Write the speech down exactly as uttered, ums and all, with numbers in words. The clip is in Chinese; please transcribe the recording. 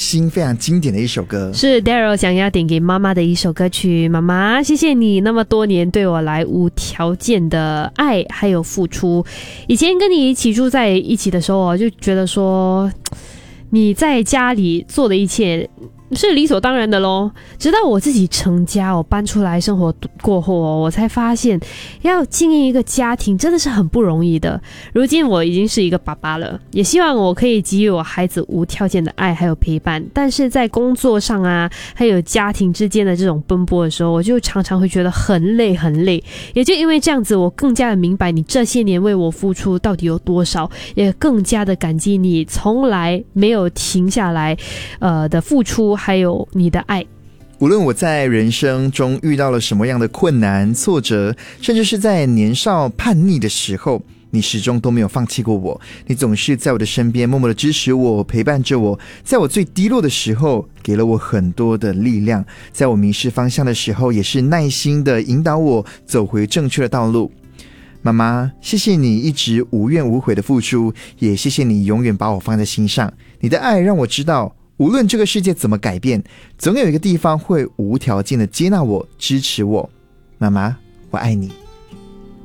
新非常经典的一首歌， 是 Daryl 想要点给妈妈的一首歌曲。妈妈，谢谢你那么多年对我来无条件的爱还有付出。以前跟你一起住在一起的时候，我就觉得说你在家里做的一切是理所当然的咯。直到我自己成家，我搬出来生活过后，我才发现要经营一个家庭真的是很不容易的。如今我已经是一个爸爸了，也希望我可以给予我孩子无条件的爱还有陪伴，但是在工作上啊还有家庭之间的这种奔波的时候，我就常常会觉得很累很累。也就因为这样子，我更加的明白你这些年为我付出到底有多少，也更加的感激你从来没有停下来呃的付出还有你的爱。 无论我在人生中遇到了什么样的困难挫折，甚至是在年少叛逆的时候，你始终都没有放弃过我。你总是在我的身边默默的支持我，陪伴着我，在我最低落的时候给了我很多的力量，在我迷失方向的时候也是耐心的引导我走回正确的道路。妈妈，谢谢你一直无怨无悔的付出，也谢谢你永远把我放在心上。你的爱让我知道，无论这个世界怎么改变，总有一个地方会无条件的接纳我，支持我。妈妈，我爱你。